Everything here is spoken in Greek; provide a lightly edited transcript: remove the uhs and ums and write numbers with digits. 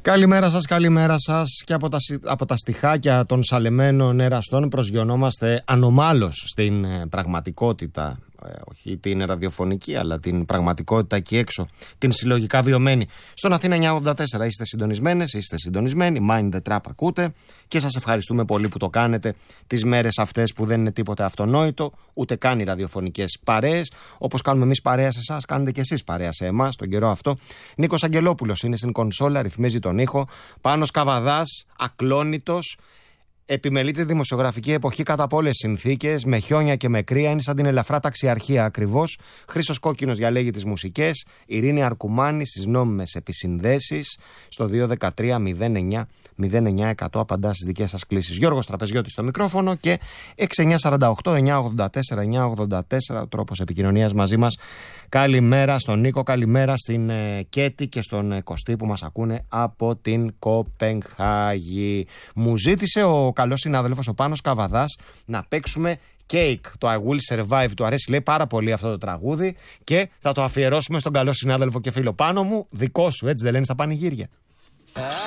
Καλημέρα σας και από τα στιχάκια των σαλεμένων εραστών προσγειωνόμαστε ανομάλως στην πραγματικότητα, όχι την ραδιοφωνική αλλά την πραγματικότητα εκεί έξω, την συλλογικά βιωμένη. Στον Αθήνα 984 είστε συντονισμένες, είστε συντονισμένοι, Mind the Trap ακούτε και σας ευχαριστούμε πολύ που το κάνετε τις μέρες αυτές που δεν είναι τίποτε αυτονόητο, ούτε καν οι ραδιοφωνικές παρέες. Όπως κάνουμε εμείς παρέα σε εσάς, κάνετε και εσείς παρέα σε εμάς τον καιρό αυτό. Νίκος Αγγελόπουλος είναι στην κονσόλα, ρυθμίζει τον ήχο. Πάνος Καβαδάς, ακλόνητος. Επιμελείται δημοσιογραφική εποχή κατά από όλες τις συνθήκες, με χιόνια και με κρύα, είναι σαν την ελαφρά ταξιαρχία ακριβώς. Χρήστος Κόκκινος διαλέγει τις μουσικές, Ειρήνη Αρκουμάνη στις νόμιμες επισυνδέσεις, στο 213-09-100 απαντά στις δικές σας κλήσεις. Γιώργος Τραπεζιώτης στο μικρόφωνο και 6948-984-984 ο τρόπος επικοινωνίας μαζί μας. Καλημέρα στον Νίκο, καλημέρα στην Κέτη και στον Κωστή που μας ακούνε από την Κοπενχάγη. Μου ζήτησε ο καλός συνάδελφος ο Πάνος Καβαδάς να παίξουμε Cake, το I Will Survive. Του αρέσει, λέει, πάρα πολύ αυτό το τραγούδι και θα το αφιερώσουμε στον καλό συνάδελφο και φίλο. Πάνο μου, δικό σου, έτσι δεν λένε στα πανηγύρια?